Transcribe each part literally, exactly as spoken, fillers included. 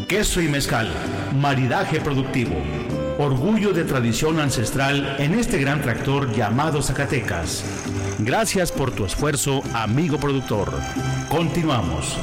Queso y mezcal, maridaje productivo, orgullo de tradición ancestral en este gran tractor llamado Zacatecas. Gracias por tu esfuerzo, amigo productor. Continuamos.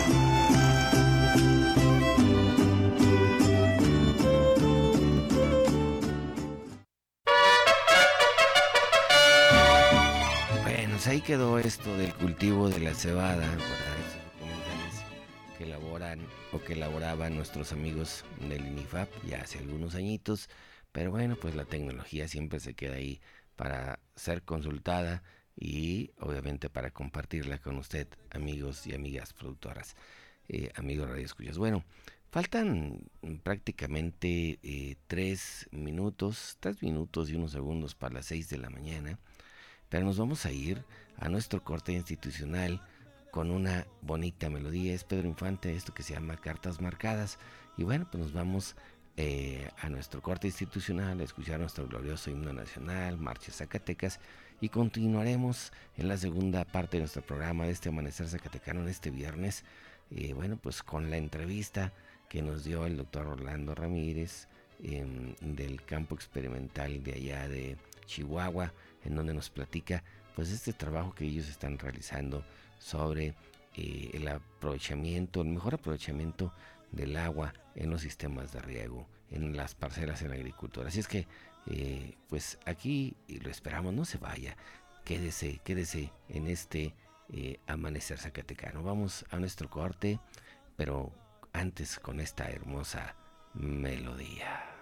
Bueno, pues ahí quedó esto del cultivo de la cebada, ¿verdad? Esos documentales que elaboran o que elaboraban nuestros amigos del INIFAP ya hace algunos añitos, pero bueno, pues la tecnología siempre se queda ahí para ser consultada y obviamente para compartirla con usted, amigos y amigas productoras, eh, amigos radioescuchas. Bueno, faltan prácticamente eh, tres minutos, tres minutos y unos segundos para las seis de la mañana, pero nos vamos a ir a nuestro corte institucional con una bonita melodía. Es Pedro Infante, esto que se llama Cartas Marcadas. Y bueno, pues nos vamos eh, a nuestro corte institucional a escuchar nuestro glorioso himno nacional, Marcha Zacatecas, y continuaremos en la segunda parte de nuestro programa de este Amanecer Zacatecano en este viernes, eh, bueno, pues con la entrevista que nos dio el doctor Orlando Ramírez eh, del campo experimental de allá de Chihuahua, en donde nos platica pues este trabajo que ellos están realizando sobre eh, el aprovechamiento, el mejor aprovechamiento del agua en los sistemas de riego, en las parcelas en la agricultura. Así es que eh, pues aquí lo esperamos, no se vaya, quédese, quédese en este eh, Amanecer Zacatecano. Vamos a nuestro corte, pero antes con esta hermosa melodía.